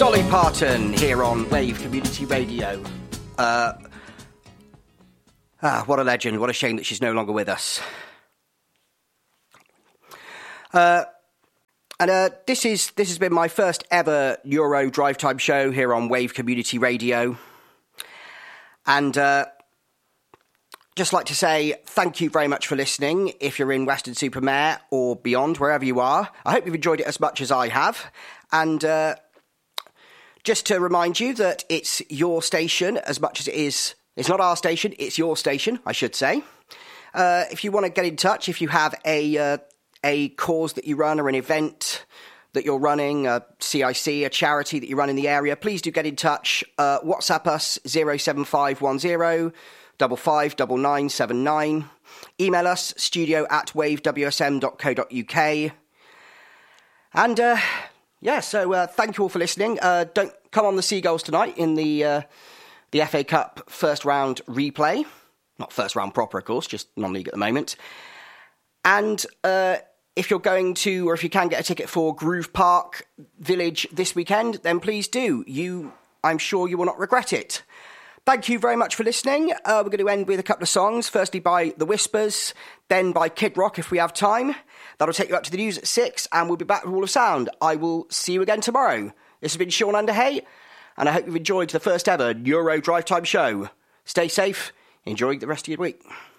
Dolly Parton here on Wave Community Radio. What a legend. What a shame that she's no longer with us. This has been my first ever Euro Drive Time show here on Wave Community Radio. And just like to say thank you very much for listening if you're in Weston-super-Mare or beyond, wherever you are. I hope you've enjoyed it as much as I have. And just to remind you that it's your station as much as it is... It's not our station, it's your station, I should say. If you want to get in touch, if you have a cause that you run or an event that you're running, a CIC, a charity that you run in the area, please do get in touch. WhatsApp us 07510 559979. Email us studio@wavewsm.co.uk. And so thank you all for listening. Don't come on the Seagulls tonight in the FA Cup first round replay. Not first round proper, of course, just non-league at the moment. And if you're going to, or if you can get a ticket for Groove Park Village this weekend, then please do. I'm sure you will not regret it. Thank you very much for listening. We're going to end with a couple of songs. Firstly by The Whispers, then by Kid Rock if we have time. That'll take you up to the news at 6, and we'll be back with Wall of Sound. I will see you again tomorrow. This has been Sean Underhay, and I hope you've enjoyed the first ever Euro Drive Time show. Stay safe. Enjoy the rest of your week.